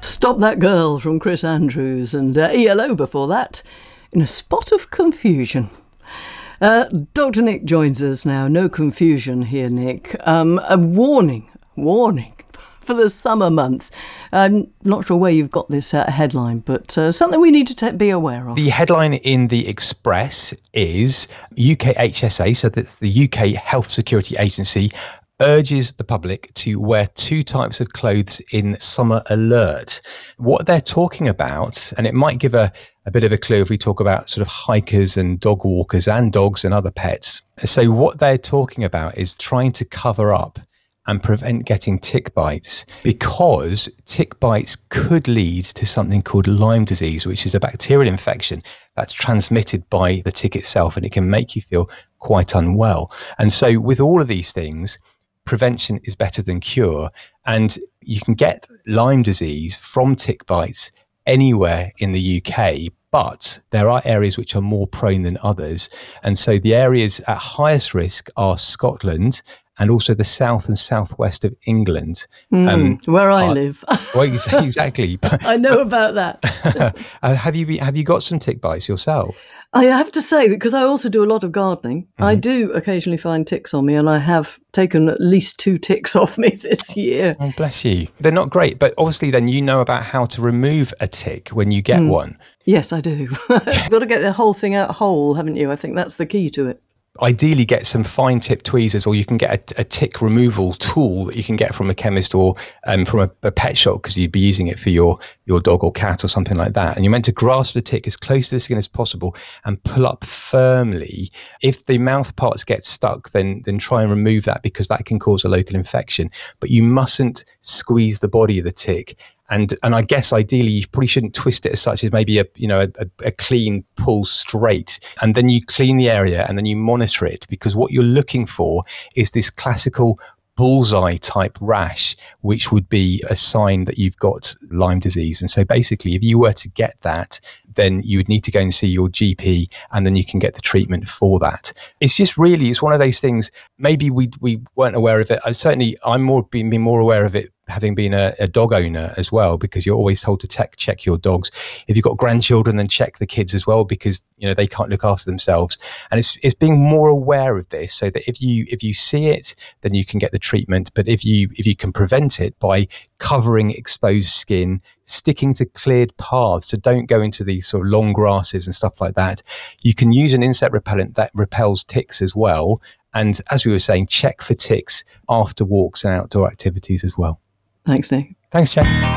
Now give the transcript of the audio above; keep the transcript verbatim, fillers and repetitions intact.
Stop That Girl from Chris Andrews, and uh, E L O before that, In a Spot of Confusion. Uh, Doctor Nick joins us now. No confusion here, Nick. Um, a warning, warning for the summer months. I'm not sure where you've got this uh, headline, but uh, something we need to t- be aware of. The headline in the Express is U K H S A, so that's the U K Health Security Agency, urges the public to wear two types of clothes in summer alert. What they're talking about, and it might give a, a bit of a clue if we talk about sort of hikers and dog walkers and dogs and other pets. So what they're talking about is trying to cover up and prevent getting tick bites, because tick bites could lead to something called Lyme disease, which is a bacterial infection that's transmitted by the tick itself, and it can make you feel quite unwell. And so with all of these things, prevention is better than cure, and you can get Lyme disease from tick bites anywhere in the U K, but there are areas which are more prone than others. And so the areas at highest risk are Scotland and also the south and southwest of England. Mm, um, where I are, live. Well, exactly. I know about that. uh, have you have you got some tick bites yourself? I have to say that because I also do a lot of gardening, mm-hmm. I do occasionally find ticks on me, and I have taken at least two ticks off me this year. Oh, bless you. They're not great, but obviously then you know about how to remove a tick when you get mm. one. Yes, I do. You've got to get the whole thing out whole, haven't you? I think that's the key to it. Ideally get some fine tip tweezers, or you can get a, a tick removal tool that you can get from a chemist or um, from a, a pet shop, because you'd be using it for your, your dog or cat or something like that. And you're meant to grasp the tick as close to the skin as possible and pull up firmly. If the mouth parts get stuck, then then try and remove that, because that can cause a local infection. But you mustn't squeeze the body of the tick. And and I guess ideally you probably shouldn't twist it as such as maybe a you know a, a clean pull straight, and then you clean the area and then you monitor it, because what you're looking for is this classical bullseye type rash, which would be a sign that you've got Lyme disease. And so basically, if you were to get that, then you would need to go and see your G P, and then you can get the treatment for that. It's just really, it's one of those things, maybe we we weren't aware of it. I certainly, I'm more being more aware of it having been a, a dog owner as well, because you're always told to check check your dogs. If you've got grandchildren, then check the kids as well, because you know they can't look after themselves. And it's it's being more aware of this, so that if you if you see it, then you can get the treatment. But if you if you can prevent it by covering exposed skin, sticking to cleared paths, so don't go into these sort of long grasses and stuff like that. You can use an insect repellent that repels ticks as well. And as we were saying, check for ticks after walks and outdoor activities as well. Thanks, Nick. Thanks, Jen.